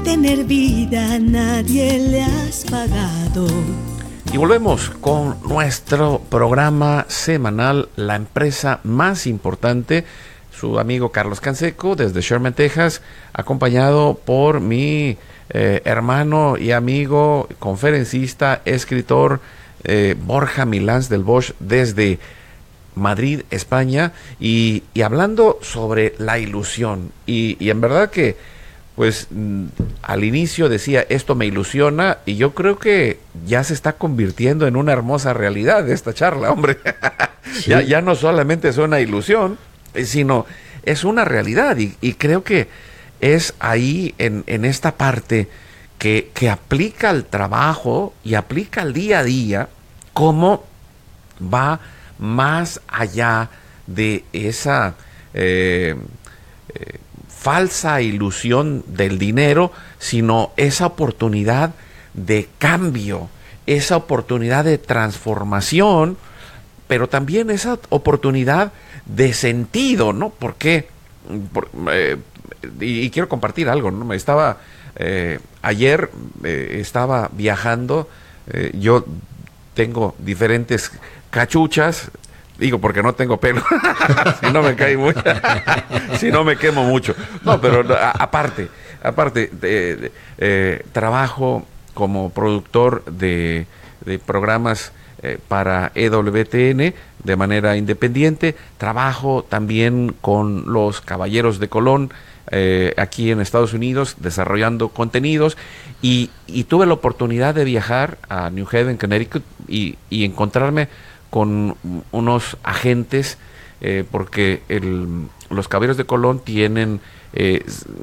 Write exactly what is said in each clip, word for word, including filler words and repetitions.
tener vida nadie le has pagado. Y volvemos con nuestro programa semanal, La Empresa Más Importante. Su amigo Carlos Canseco desde Sherman, Texas, acompañado por mi eh, hermano y amigo, conferencista, escritor eh, Borja Milans del Bosch desde Madrid, España, y, y hablando sobre la ilusión. Y, y en verdad que, pues, mm, al inicio decía, esto me ilusiona, y yo creo que ya se está convirtiendo en una hermosa realidad esta charla, hombre. Sí. ya, ya no solamente es una ilusión, sino es una realidad, y, y creo que es ahí en, en esta parte que, que aplica al trabajo y aplica al día a día, cómo va más allá de esa eh, eh, falsa ilusión del dinero, sino esa oportunidad de cambio, esa oportunidad de transformación, pero también esa oportunidad de sentido, ¿no? Porque, por, eh, y, y quiero compartir algo, ¿no? Me estaba, eh, ayer eh, estaba viajando, eh, yo tengo diferentes cachuchas, digo porque no tengo pelo, si no me cae mucho, si no me quemo mucho. No, pero a, aparte, aparte, de, de, eh, trabajo como productor de, de programas eh, para E W T N de manera independiente. Trabajo también con los Caballeros de Colón eh, aquí en Estados Unidos desarrollando contenidos, y, y tuve la oportunidad de viajar a New Haven, Connecticut, y, y encontrarme con unos agentes eh, porque el, los Caballeros de Colón tienen eh,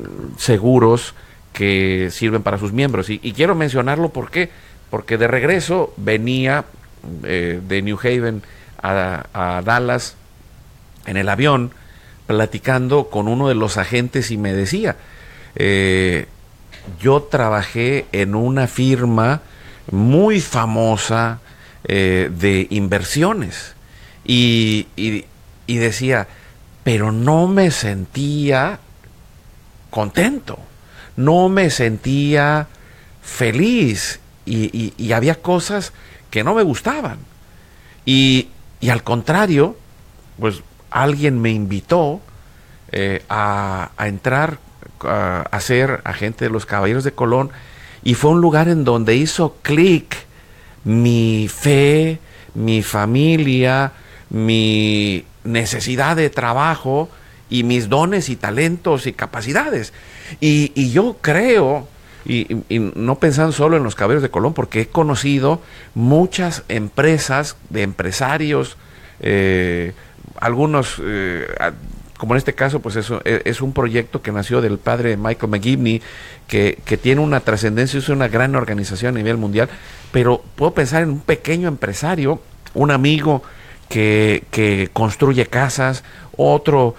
seguros que sirven para sus miembros, y, y quiero mencionarlo porque porque de regreso venía eh, de New Haven a, a Dallas en el avión platicando con uno de los agentes, y me decía, eh, yo trabajé en una firma muy famosa eh, de inversiones, y, y, y decía, pero no me sentía contento, no me sentía feliz, y, y, y había cosas que no me gustaban, y, y al contrario, pues alguien me invitó eh, a, a entrar a, a ser agente de los Caballeros de Colón, y fue un lugar en donde hizo clic mi fe, mi familia, mi necesidad de trabajo y mis dones y talentos y capacidades. Y, y yo creo, y, y no pensando solo en los Caballeros de Colón, porque he conocido muchas empresas de empresarios, eh, algunos, eh, como en este caso, pues eso es un proyecto que nació del padre Michael McGivney, que, que tiene una trascendencia, es una gran organización a nivel mundial, pero puedo pensar en un pequeño empresario, un amigo que, que construye casas, otro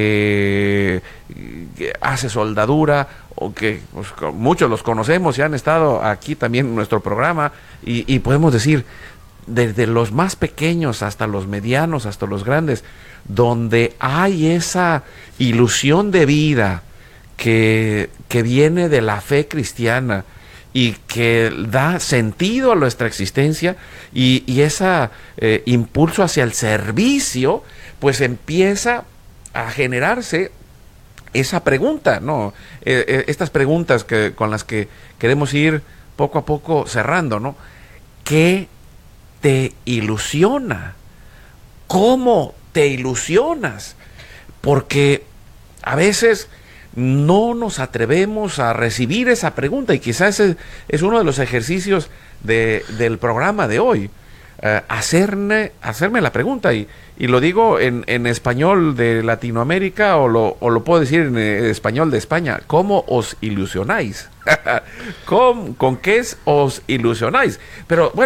que, que hace soldadura, o que pues, muchos los conocemos y han estado aquí también en nuestro programa, y, y podemos decir, desde los más pequeños hasta los medianos, hasta los grandes, donde hay esa ilusión de vida que, que viene de la fe cristiana y que da sentido a nuestra existencia, y, y ese eh, impulso hacia el servicio, pues empieza a generarse esa pregunta, ¿no? Eh, eh, estas preguntas que, con las que queremos ir poco a poco cerrando, ¿no? ¿Qué te ilusiona? ¿Cómo te ilusionas? Porque a veces no nos atrevemos a recibir esa pregunta, y quizás ese es uno de los ejercicios de, del programa de hoy, eh, hacerme, hacerme la pregunta, y, y lo digo en, en español de Latinoamérica, o lo, o lo puedo decir en español de España: ¿cómo os ilusionáis? ¿Con, ¿Con qué os ilusionáis? Pero bueno,